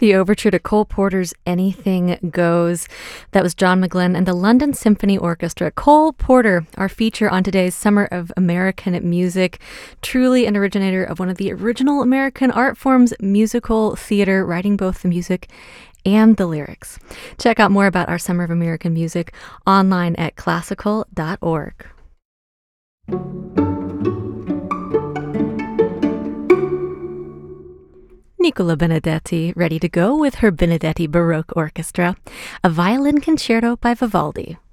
The overture to Cole Porter's Anything Goes. That was John McGlynn and the London Symphony Orchestra. Cole Porter, our feature on today's Summer of American Music, truly an originator of one of the original American art forms, musical theater, writing both the music and the lyrics. Check out more about our Summer of American Music online at classical.org. Nicola Benedetti, ready to go with her Benedetti Baroque Orchestra, a violin concerto by Vivaldi.